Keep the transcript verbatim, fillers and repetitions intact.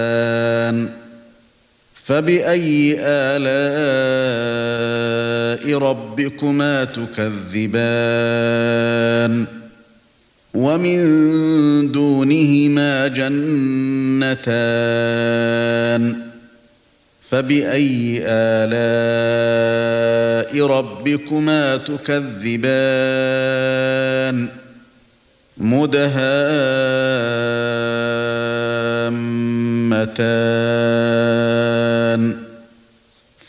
فَبِأَيِّ آلَاءِ رَبِّكُمَا تُكَذِّبَانِ وَمِن دُونِهِمَا جَنَّتَانِ فَبِأَيِّ آلَاءِ رَبِّكُمَا تُكَذِّبَانِ مُدْهَامَّتَانِ